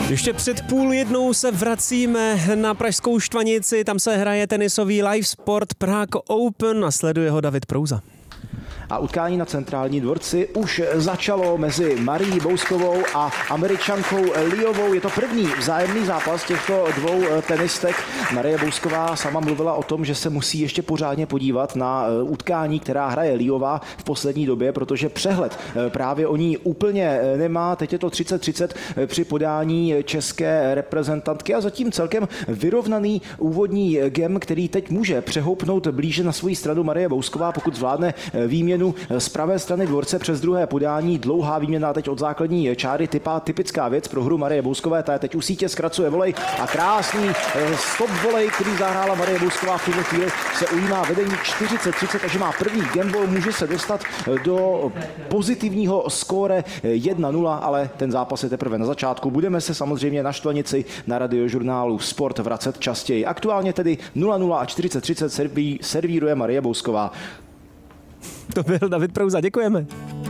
Ještě před 12:30 se vracíme na pražskou Štvanici, tam se hraje tenisový live sport Prague Open a sleduje ho David Prouza. A utkání na Centrální dvorci už začalo mezi Marií Bouskovou a Američankou Liovou. Je to první vzájemný zápas těchto dvou tenistek. Marie Bousková sama mluvila o tom, že se musí ještě pořádně podívat na utkání, která hraje Liová v poslední době, protože přehled právě o ní úplně nemá. Teď je to 30-30 při podání české reprezentantky a zatím celkem vyrovnaný úvodní game, který teď může přehoupnout blíže na svou stranu Marie Bousková, pokud zvládne výměnu z pravé strany dvorce přes druhé podání. Dlouhá výměna teď od základní čáry, typická věc pro hru Marie Bouskové. Ta je teď u sítě, zkracuje volej a krásný stop volej, který zahrála Marie Bousková. V tuhle chvíli se ujímá vedení 40-30, takže má první gameball, může se dostat do pozitivního skóre 1-0, ale ten zápas je teprve na začátku. Budeme se samozřejmě na Štvanici na Radiožurnálu Sport vracet častěji. Aktuálně tedy 0-0 a 40-30 servíruje Marie Bousková. To byl David Prouza, děkujeme.